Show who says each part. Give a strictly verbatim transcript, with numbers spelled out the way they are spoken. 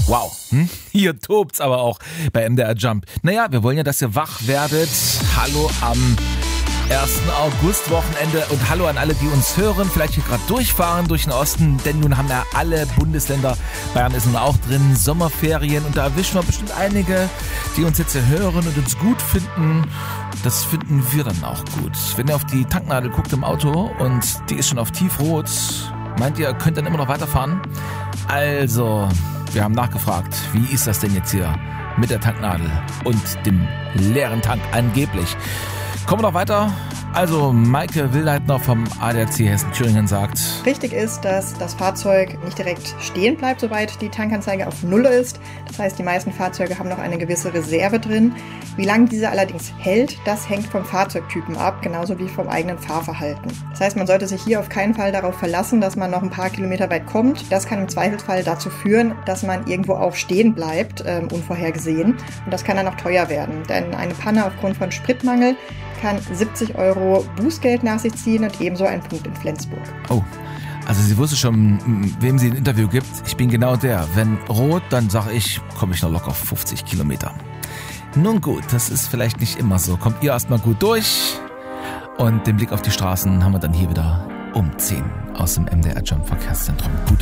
Speaker 1: Wow, hm? Hier tobt's aber auch bei M D R Jump. Naja, wir wollen ja, dass ihr wach werdet. Hallo am ersten August-Wochenende und hallo an alle, die uns hören, vielleicht hier gerade durchfahren durch den Osten, denn nun haben ja alle Bundesländer, Bayern ist nun auch drin, Sommerferien und da erwischen wir bestimmt einige, die uns jetzt hier hören und uns gut finden. Das finden wir dann auch gut. Wenn ihr auf die Tanknadel guckt im Auto und die ist schon auf tiefrot, meint ihr, könnt dann immer noch weiterfahren? Also, wir haben nachgefragt, wie ist das denn jetzt hier mit der Tanknadel und dem leeren Tank angeblich? Kommen wir noch weiter. Also Maike Wildleitner vom A D A C Hessen-Thüringen sagt:
Speaker 2: Richtig ist, dass das Fahrzeug nicht direkt stehen bleibt, sobald die Tankanzeige auf Null ist. Das heißt, die meisten Fahrzeuge haben noch eine gewisse Reserve drin. Wie lange diese allerdings hält, das hängt vom Fahrzeugtypen ab, genauso wie vom eigenen Fahrverhalten. Das heißt, man sollte sich hier auf keinen Fall darauf verlassen, dass man noch ein paar Kilometer weit kommt. Das kann im Zweifelsfall dazu führen, dass man irgendwo auch stehen bleibt, ähm, unvorhergesehen. Und das kann dann auch teuer werden, denn eine Panne aufgrund von Spritmangel kann siebzig Euro Bußgeld nach sich ziehen und ebenso ein Punkt in Flensburg.
Speaker 1: Oh, also sie wusste schon, wem sie ein Interview gibt. Ich bin genau der. Wenn rot, dann sage ich, komme ich noch locker auf fünfzig Kilometer. Nun gut, das ist vielleicht nicht immer so. Kommt ihr erstmal gut durch und den Blick auf die Straßen haben wir dann hier wieder um zehn aus dem M D R Jump Verkehrszentrum. Gute